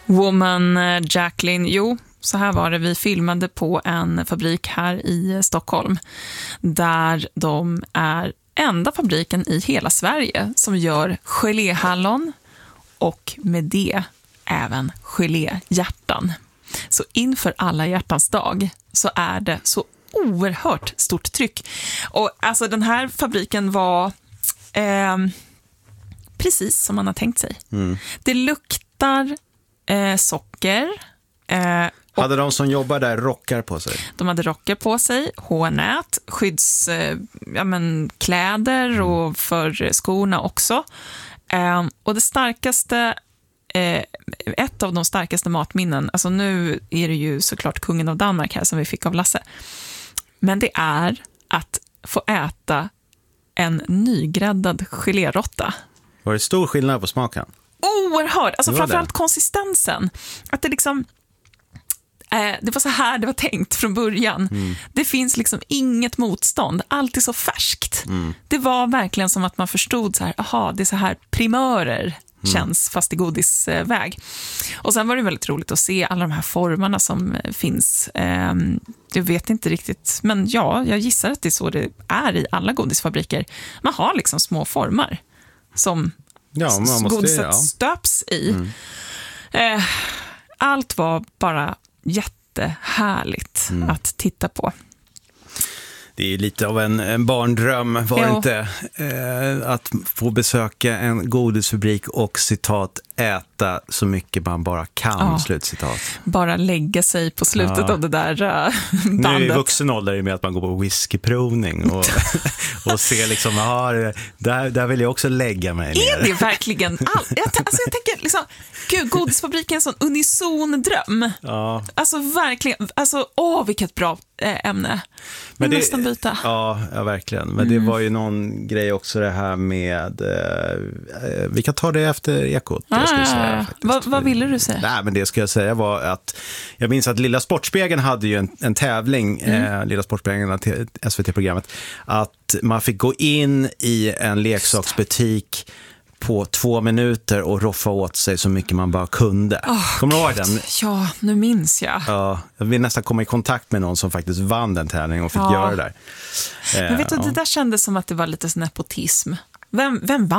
Woman Jacqueline, jo, så här var det. Vi filmade på en fabrik här i Stockholm där de är enda fabriken i hela Sverige som gör geléhallon och med det även geléhjärtan. Så inför alla hjärtans dag så är det så oerhört stort tryck. Och alltså den här fabriken var precis som man har tänkt sig. Det luktar socker. Hade de som jobbar där rockar på sig? De hade rockar på sig, hårnät, kläder och för skorna också. Och det starkaste, ett av de starkaste matminnen, alltså nu är det ju såklart kungen av Danmark här som vi fick av Lasse. Men det är att få äta en nygräddad gelérotta. Var det stor skillnad på smaken? Oerhört, alltså framförallt det. Konsistensen. Att det liksom, det var så här det var tänkt från början. Det finns liksom inget motstånd, allt är så färskt. Det var verkligen som att man förstod så här, aha, det är så här primörer känns fast i godisväg. Och sen var det väldigt roligt att se alla de här formarna som finns. Jag vet inte riktigt, men ja, jag gissar att det är så det är i alla godisfabriker. Man har liksom små formar som godiset stöps i. Allt var bara jättehärligt att titta på. Det är lite av en barndröm, var det inte? Att få besöka en godisfabrik och citat äta så mycket man bara kan, slutcitat. Bara lägga sig på slutet av det där bandet. Nu är vuxen ålder med att man går på whiskyprovning och ser liksom, där vill jag också lägga mig ner. Är det verkligen jag tänker liksom, gud, godisfabriken är en sån unison dröm. Ja. Alltså verkligen, vilket bra ämne. Men det nästan byta. Ja, verkligen. Men det var ju någon grej också det här med vi kan ta det efter Ekot. Vad ville du säga? Nej, men det ska jag säga var att jag minns att Lilla Sportspegeln hade ju en tävling, Lilla Sportspegeln, SVT-programmet, att man fick gå in i en leksaksbutik på 2 minuter och roffa åt sig så mycket man bara kunde. Kommer du ihåg den? Ja, nu minns jag. Ja, jag vill nästan komma i kontakt med någon som faktiskt vann den tävlingen och fick göra det där. Men vet du, det där kändes som att det var lite nepotism. Vem vann